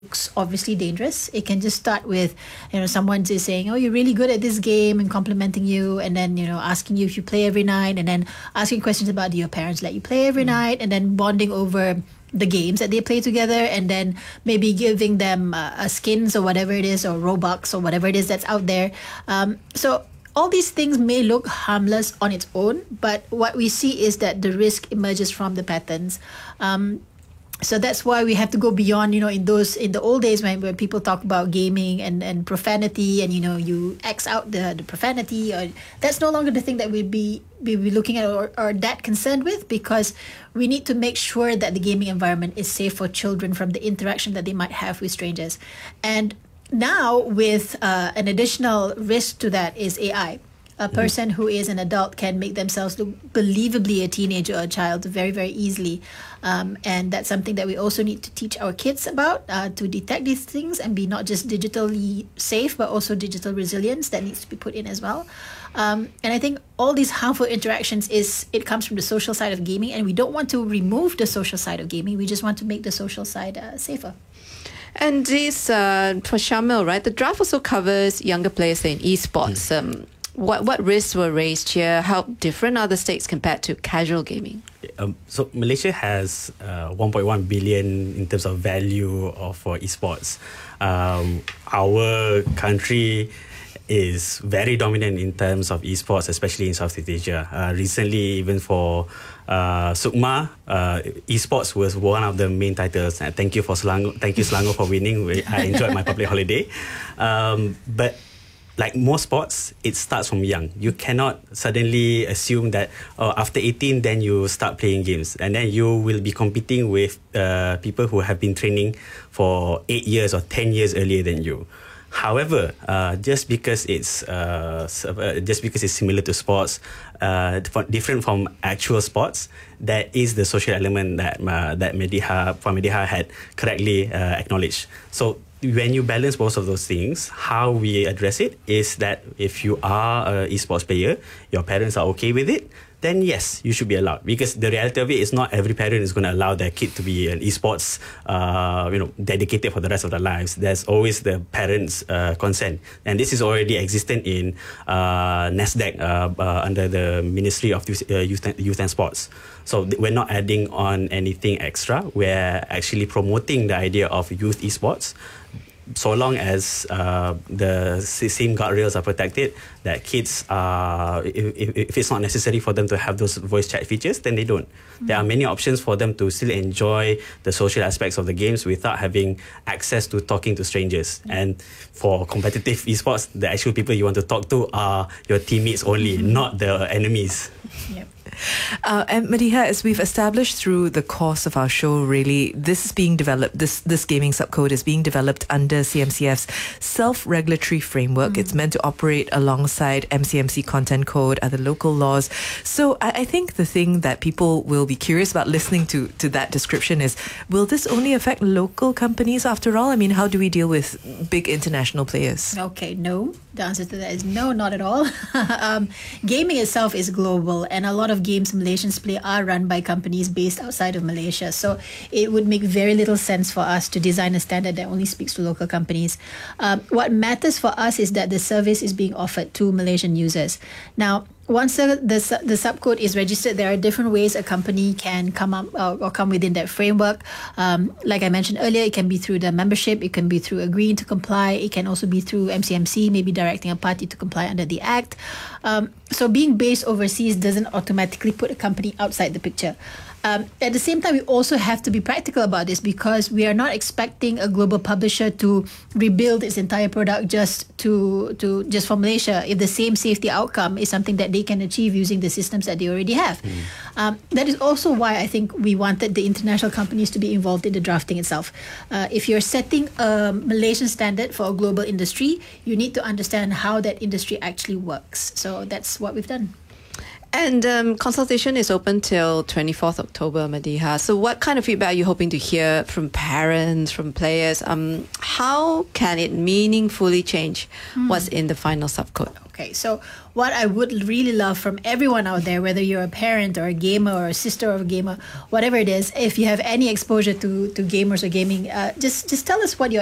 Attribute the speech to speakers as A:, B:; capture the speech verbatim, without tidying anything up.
A: looks obviously dangerous. It can just start with, you know, someone just saying, "Oh, you're really good at this game," and complimenting you, and then, you know, asking you if you play every night, and then asking questions about, do your parents let you play every mm. night, and then bonding over the games that they play together, and then maybe giving them uh, a skins or whatever it is, or Robux or whatever it is that's out there. Um, so all these things may look harmless on its own, but what we see is that the risk emerges from the patterns. Um, So that's why we have to go beyond, you know, in those, in the old days when, when people talk about gaming and, and profanity, and, you know, you X out the, the profanity, or that's no longer the thing that we'd be, be, be looking at or, or that concerned with, because we need to make sure that the gaming environment is safe for children from the interaction that they might have with strangers. And now with uh, an additional risk to that is A I. A person who is an adult can make themselves look believably a teenager or a child very, very easily. Um, and that's something that we also need to teach our kids about, uh, to detect these things and be not just digitally safe, but also digital resilience that needs to be put in as well. Um, and I think all these harmful interactions is, it comes from the social side of gaming, and we don't want to remove the social side of gaming. We just want to make the social side uh, safer.
B: And this, uh, for Shamil, right, the draft also covers younger players in esports. Mm. Um, What what risks were raised here? How different are the stakes compared to casual gaming?
C: Um, so Malaysia has uh, one point one billion in terms of value of for esports. Um, our country is very dominant in terms of esports, especially in Southeast Asia. Uh, recently, even for uh, Sukma, uh, esports was one of the main titles. And thank you for Selangor, thank you Selangor for winning. I enjoyed my public holiday. Um, but like most sports, it starts from young. You cannot suddenly assume that oh, after eighteen, then you start playing games. And then you will be competing with uh, people who have been training for eight years or ten years earlier than you. However, uh, just because it's uh, just because it's similar to sports, uh, different from actual sports, that is the social element that uh, that Mediha, Puan Mediha had correctly uh, acknowledged. So when you balance both of those things, how we address it is that if you are an esports player, your parents are okay with it, then yes, you should be allowed. Because the reality of it is not every parent is going to allow their kid to be an esports, uh, you know, dedicated for the rest of their lives. There's always the parents' uh, consent, and this is already existent in uh, NASDAQ uh, uh, under the Ministry of Youth, uh, Youth, and, Youth and Sports. So we're not adding on anything extra. We're actually promoting the idea of youth esports, so long as uh, the same guardrails are protected, that kids are, if, if it's not necessary for them to have those voice chat features, then they don't. Mm-hmm. There are many options for them to still enjoy the social aspects of the games without having access to talking to strangers. Mm-hmm. And for competitive esports, the actual people you want to talk to are your teammates only, mm-hmm. not the enemies.
A: Yep.
D: Uh, and Mediha, as we've established through the course of our show, really, this is being developed, this this gaming subcode is being developed under C M C F's self-regulatory framework. Mm. It's meant to operate alongside M C M C Content Code, other local laws. So I, I think the thing that people will be curious about listening to, to that description is, will this only affect local companies after all? I mean, how do we deal with big international players?
A: Okay, no. The answer to that is no, not at all. um, gaming itself is global, and a lot of games Malaysians play are run by companies based outside of Malaysia. So it would make very little sense for us to design a standard that only speaks to local companies. Um, what matters for us is that the service is being offered to Malaysian users. Now, once the, the the subcode is registered, there are different ways a company can come up uh, or come within that framework. Um, like I mentioned earlier, it can be through the membership, it can be through agreeing to comply, it can also be through M C M C, maybe directing a party to comply under the Act. Um, so being based overseas doesn't automatically put a company outside the picture. Um, at the same time, we also have to be practical about this, because we are not expecting a global publisher to rebuild its entire product just to to just for Malaysia if the same safety outcome is something that they can achieve using the systems that they already have. Mm. Um, that is also why I think we wanted the international companies to be involved in the drafting itself. Uh, if you're setting a Malaysian standard for a global industry, you need to understand how that industry actually works. So that's what we've done.
B: And um, consultation is open till twenty-fourth October, Madiha. So what kind of feedback are you hoping to hear from parents, from players? Um, how can it meaningfully change what's in the final subcode?
A: Okay, so what I would really love from everyone out there, whether you're a parent or a gamer or a sister of a gamer, whatever it is, if you have any exposure to, to gamers or gaming, uh, just just tell us what your